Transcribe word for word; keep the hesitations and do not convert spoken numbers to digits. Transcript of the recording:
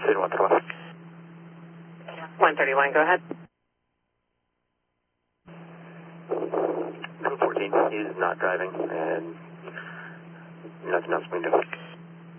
City one thirty-one. one thirty-one, go ahead. two fourteen, he's not driving, and nothing else we can do.